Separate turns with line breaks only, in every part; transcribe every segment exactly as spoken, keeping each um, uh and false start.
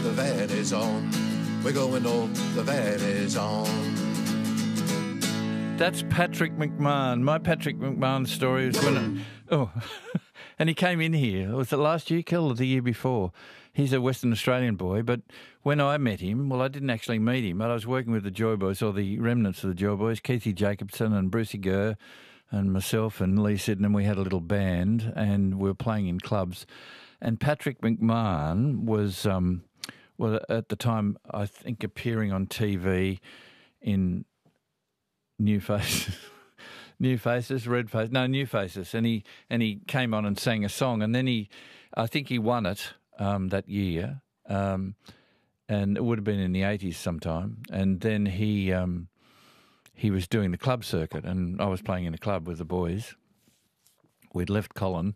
the vet is on. We're going all, the vet is on.
That's Patrick McMahon. My Patrick McMahon story was when... oh, and he came in here. Was it last year, Kel, or the year before? He's a Western Australian boy, but when I met him, well, I didn't actually meet him, but I was working with the Joy Boys, or the remnants of the Joy Boys, Keithy Jacobson and Brucey Gurr and myself and Lee Sydenham. We had a little band and we were playing in clubs. And Patrick McMahon was, um, well, at the time, I think, appearing on T V in New Faces. New Faces, Red Faces, no, New Faces. And he, and he came on and sang a song. And then he, I think he won it um, that year. Um, and it would have been in the eighties sometime. And then he um, he was doing the club circuit, and I was playing in a club with the boys. We'd left Colin,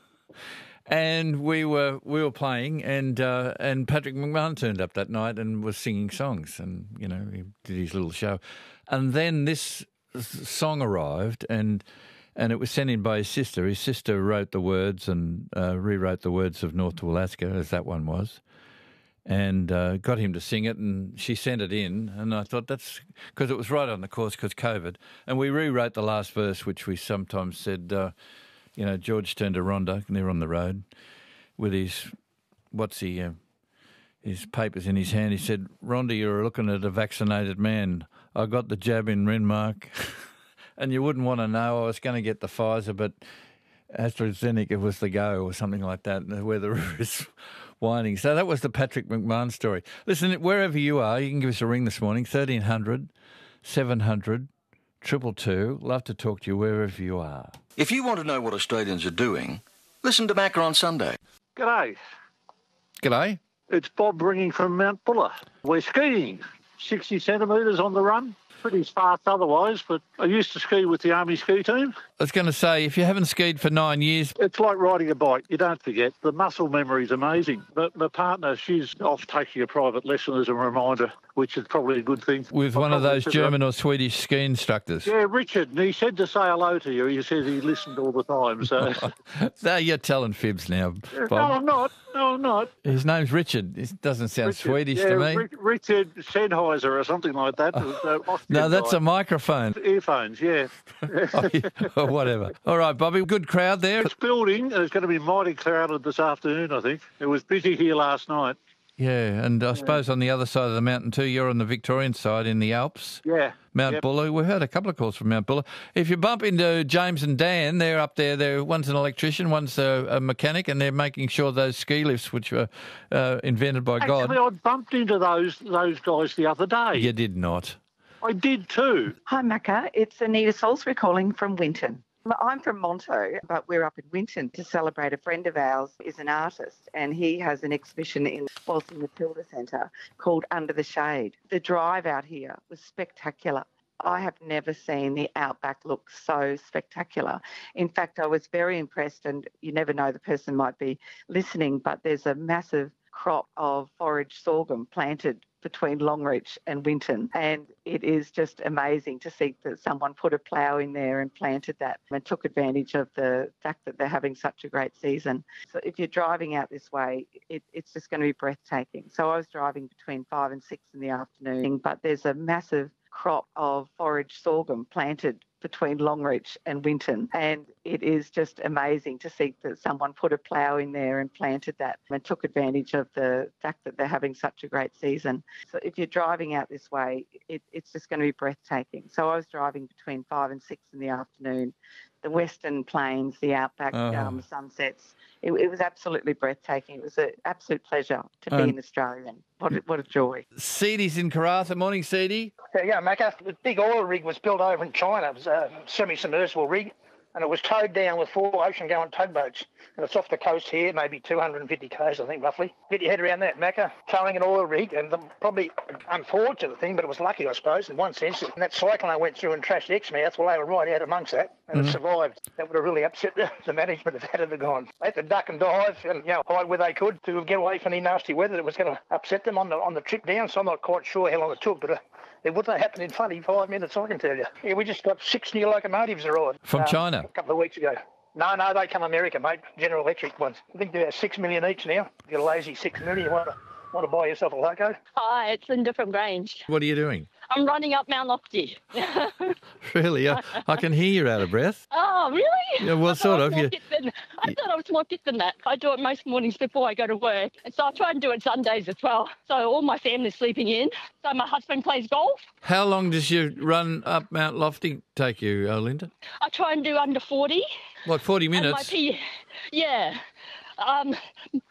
and we were we were playing, and uh, and Patrick McMahon turned up that night and was singing songs, and you know he did his little show, and then this song arrived, and and it was sent in by his sister. His sister wrote the words and uh, rewrote the words of North to Alaska, as that one was. And uh, got him to sing it, and she sent it in, and I thought that's because it was right on the course because COVID, and we rewrote the last verse, which we sometimes said, uh, you know, George turned to Rhonda, and they're on the road with his, what's he, uh, his papers in his hand. He said, Rhonda, you're looking at a vaccinated man. I got the jab in Renmark, and you wouldn't want to know. I was going to get the Pfizer, but AstraZeneca was the go, or something like that, where the river is whining. So that was the Patrick McMahon story. Listen, wherever you are, you can give us a ring this morning, thirteen hundred, seven hundred, two two two. Love to talk to you wherever you are.
If you want to know what Australians are doing, listen to Macca on Sunday.
G'day.
G'day.
It's Bob ringing from Mount Buller. We're skiing, sixty centimetres on the run. Pretty sparse otherwise, but I used to ski with the Army ski team.
I was going to say, if you haven't skied for nine years...
It's like riding a bike. You don't forget. The muscle memory is amazing. But my partner, she's off taking a private lesson as a reminder, which is probably a good thing.
With
I'll
one of those German
up.
or Swedish ski instructors.
Yeah, Richard. And he said to say hello to you. He said he listened all the time. So
No, you're telling fibs now, Bob.
No, I'm not. No, I'm not.
His name's Richard. It doesn't sound
Richard.
Swedish
yeah,
to me.
Ri- Richard Sennheiser or something like that. Uh,
No, that's
guy.
a microphone.
Earphones, yeah.
Or whatever. All right, Bobby, good crowd there.
It's building, and it's going to be mighty crowded this afternoon, I think. It was busy here last night.
Yeah, and I suppose on the other side of the mountain too, you're on the Victorian side in the Alps.
Yeah.
Mount
Yep.
Buller. We've heard a couple of calls from Mount Buller. If you bump into James and Dan, they're up there. They're, one's an electrician, one's a, a mechanic, and they're making sure those ski lifts, which were uh, invented by God.
Actually, I bumped into those those guys the other day.
You did not.
I did too.
Hi, Macca. It's Anita Salisbury calling from Winton. I'm from Monto, but we're up in Winton to celebrate a friend of ours is an artist, and he has an exhibition in Walton Matilda Centre called Under the Shade. The drive out here was spectacular. I have never seen the outback look so spectacular. In fact, I was very impressed, and you never know, the person might be listening, but there's a massive crop of forage sorghum planted between Longreach and Winton, and it is just amazing to see that someone put a plough in there and planted that and took advantage of the fact that they're having such a great season. So if you're driving out this way, it, it's just going to be breathtaking. So I was driving between five and six in the afternoon, but there's a massive crop of forage sorghum planted between Longreach and Winton, and it is just amazing to see that someone put a plough in there and planted that and took advantage of the fact that they're having such a great season. So if you're driving out this way, it, it's just going to be breathtaking. So I was driving between five and six in the afternoon, the Western Plains, the outback,
Oh.
um, sunsets. It, it was absolutely breathtaking. It was an absolute pleasure to be
Um,
an Australian. What a, what a joy.
Seedie's in Karratha. Morning, Seedie.
Yeah, yeah, Macca. The big oil rig was built over in China. It was a semi-submersible rig, and it was towed down with four ocean-going tugboats. And it's off the coast here, maybe two hundred fifty k's, I think, roughly. Get your head around that, Macca. Towing an oil rig, and the probably unfortunate thing, but it was lucky, I suppose, in one sense. And that cyclone went through and trashed Exmouth, well, they were right out amongst that, and
Mm-hmm.
it survived. That would have really upset the, the management if that had gone. They had to duck and dive and, you know, hide where they could to get away from any nasty weather that was going to upset them on the on the trip down. So I'm not quite sure how long it took, but uh, it wouldn't have happened in twenty-five minutes, I can tell you. Yeah, we just got six new locomotives arrived.
From
um,
China?
A couple of weeks ago. No, no, they come America, mate. General Electric ones. I think they're six million each now. You're lazy six million. You want to Want to buy yourself a loco?
Hi, it's Linda from Grange.
What are you doing?
I'm running up Mount Lofty.
Really? I, I can hear you're out of breath.
Oh, really?
Yeah, well,
I
sort
thought I
of.
was more
You,
fit than- I thought I was more fit than that. I do it most mornings before I go to work. And so I try and do it Sundays as well. So all my family's sleeping in. So my husband plays golf.
how long does your run up Mount Lofty take you, uh, Linda?
I try and do under forty.
What, forty
And my
minutes?
P, yeah. Um,